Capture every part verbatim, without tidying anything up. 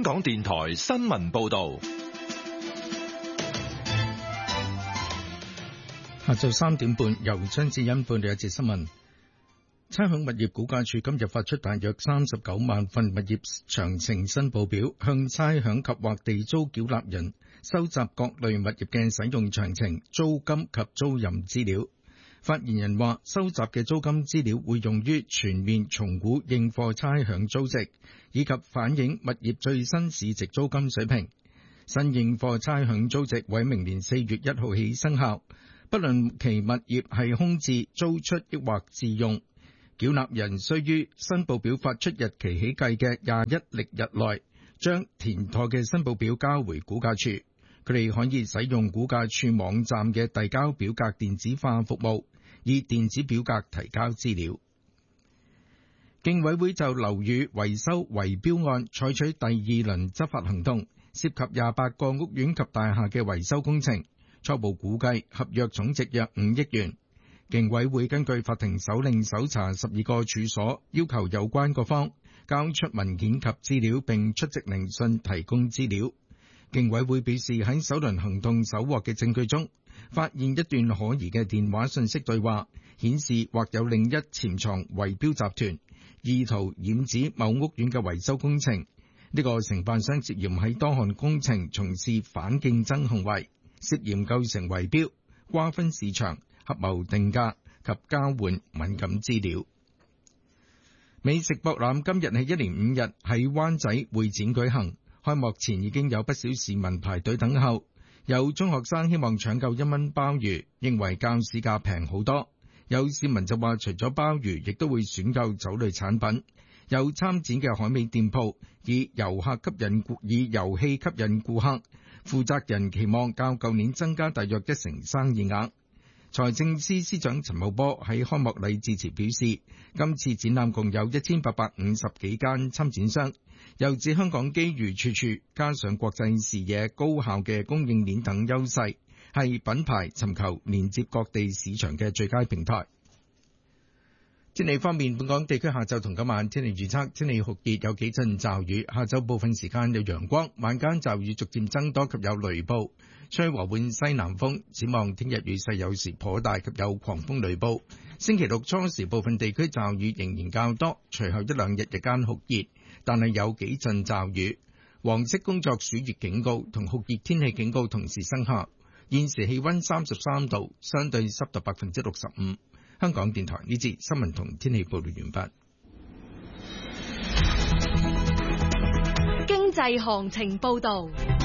香港電台新聞報道。 下晝三點半，由張志欣報道一節新聞。差餉物業估價署今日發出大約三十九萬份物業詳情申報表，向差餉及或地租繳納人收集各類物業嘅使用詳情、租金及租賃資料。發言人話，收集嘅租金資料會用於全面重估應課差餉租值，以及反映物業最新市值租金水平。新應課差餉租值為明年四月一號起生效，不論其物業係空置、租出抑或自用。繳納人須於申報表發出日期起計嘅廿一曆日內，將填妥嘅申報表交回估價署。佢哋可以使用估價署網站嘅遞交表格電子化服務，以電子表格提交資料。競委會就樓宇維修圍標案採取第二輪執法行動，涉及廿八個屋苑及大廈嘅維修工程，初步估計合約總值約五億元。競委會根據法庭手令搜查十二個處所，要求有關各方交出文件及資料，並出席聆訊提供資料。競委會表示，喺首輪行動搜獲嘅證據中，發現一段可疑嘅電話信息對話，顯示或有另一潛藏圍標集團，意圖染指某屋苑嘅維修工程。呢個承辦商涉嫌喺多項工程從事反競爭行為，涉嫌構成圍標、瓜分市場、合謀定價及交換敏感資料。美食博覽今日係一連五日喺灣仔會展舉行，開幕前已經有不少市民排隊等候。有中學生希望搶購一蚊鮑魚，認為較市價平好多。有市民就話除咗鮑魚，亦都會選購酒類產品。有參展嘅海味店鋪以遊客吸引顧以遊戲吸引顧客，負責人期望較舊年增加大約一成生意額。財政司司長陳茂波喺開幕禮致辭表示，今次展覽共有一千八百五十幾間參展商，又指香港機遇處處，加上國際視野、高效嘅供應鏈等優勢，係品牌尋求連接各地市場嘅最佳平台。天氣方面，本港地區下晝同今晚天氣預測，天氣酷熱，有幾陣驟雨，下晝部分時間有陽光，晚間驟雨逐漸增多及有雷暴，吹和緩西南風。展望聽日雨勢有時頗大及有狂風雷暴。星期六初時部分地區驟雨仍然較多，隨後一兩日日間酷熱，但係有幾陣驟雨。黃色工作暑熱警告同酷熱天氣警告同時生效。現時氣溫三十三度，相對濕度百分之六十五。香港電台呢節新聞同天氣報道完畢。 經濟行情報道。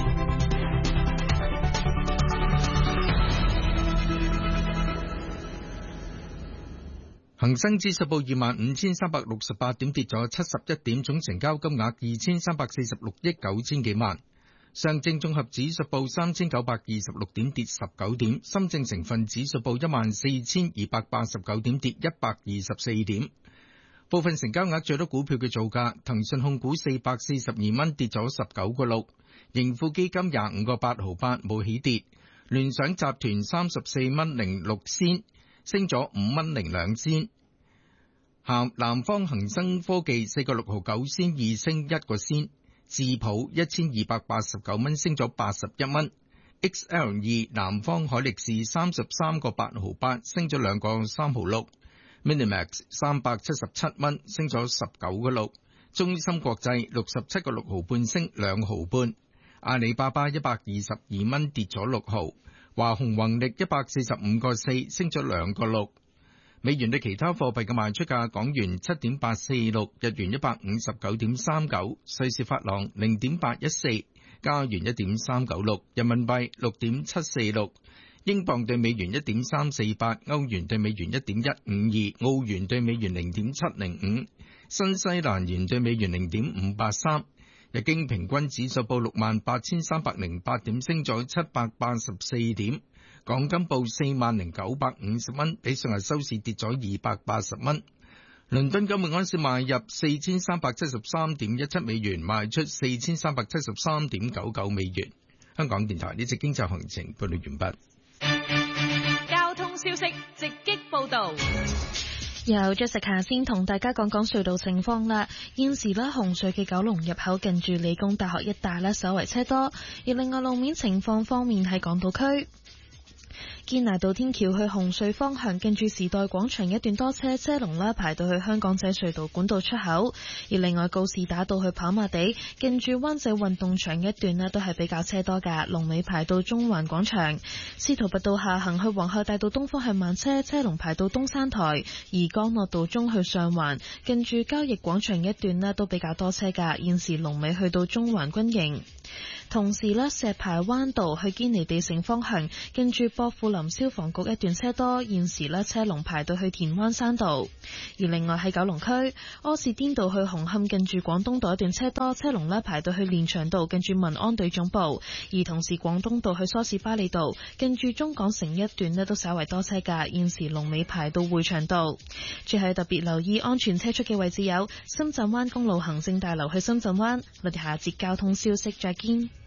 恒生指數報二萬五千三百六十八點，跌咗七十一點，總成交金額二千三百四十六億九千幾萬。上證綜合指數報三千九百二十六點，跌十九點。深證成分指數報一萬四千二百八十九點，跌一百二十四點。部分成交額最多股票嘅造價，騰訊控股四百四十二蚊，跌咗十九個六。盈富基金廿五個八毫八，冇起跌。聯想集團三十四蚊零六仙，升咗五蚊零兩仙。南南方恒生科技四個六毫九仙二，升一個仙。智普一千二百八十九蚊，升咗八十一蚊。X L 二南方海力士三十三個八毫八，升咗兩個三毫六。Minimax 三百七十七蚊，升咗十九個六。中芯國際六十七個六毫半，升兩毫半。阿里巴巴一百二十二蚊，跌咗六毫。華虹宏力一百四十五個四，升咗兩個六。美元對其他貨幣嘅賣出價：港元七點八四六，日元一百五十九點三九，瑞士法郎零點八一四，加元一點三九六，人民幣六點七四六，英鎊對美元一點三四八，歐元對美元一點一五二，澳元對美元零點七零五，新西蘭元對美元零點五八三。日經平均指數報六萬八千三百零八點，升咗七百八十四點。港金報四萬零九百五十蚊，比上日收市跌咗二百八十蚊。倫敦金每盎司買入四千三百七十三點一七美元，賣出四千三百七十三點九九美元。香港電台呢節經濟行情報道完畢。 交通消息直擊報道。 由 Jessica 先同大家講講隧道情況啦。現時咧紅隧嘅九龍入口近住理工大學一帶咧稍為車多，而另外路面情況方面喺港島區。堅拿道天橋去紅隧方向，近住時代廣場一段多車，車龍啦排到去香港仔隧道管道出口。而另外告士打道去跑馬地，近住灣仔運動場一段咧都係比較車多㗎，龍尾排到中環廣場。司徒拔道下行去皇后大道東方向慢車，車龍排到東山台。而干諾道中去上環，近住交易廣場一段咧都比較多車㗎，現時龍尾去到中環軍營。同時咧，石排灣道去堅尼地城方向，跟住薄扶林消防局一段車多，現時咧車龍排到去田灣山道。而另外喺九龍區，柯士甸道去紅磡，近住廣東道一段車多，車龍咧排到去連翔道，近住民安隊總部。而同時廣東道去梳士巴利道，近住中港城一段咧都稍為多車㗎，現時龍尾排到匯翔道。最後特別留意安全車速嘅位置有深圳灣公路行政大樓去深圳灣。我哋下節交通消息再見。